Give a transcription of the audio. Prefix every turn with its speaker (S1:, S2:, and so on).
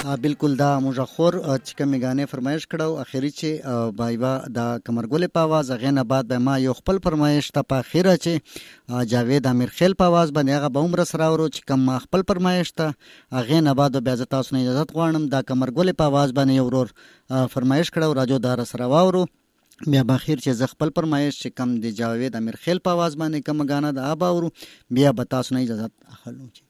S1: بالکل دا مجخور چې کومې غانې فرمایش کړو اخیری چې بایبا دا کمرګل په आवाज غنه بعد به ما یو خپل فرمایش ته په اخیره چې جاوید امیر خیل په आवाज باندې هغه به عمر سره ورو چې کوم خپل فرمایش ته غنه بعد به اجازه تاسو نه اجازه غواړم دا کمرګل په आवाज باندې یو ورور فرمایش کړو راجو دار سره واورو بیا بخیر چې ز خپل فرمایش چې کم دی جاوید امیر خیل په आवाज باندې کوم غانه دا باورو بیا به تاسو نه اجازه اخلو.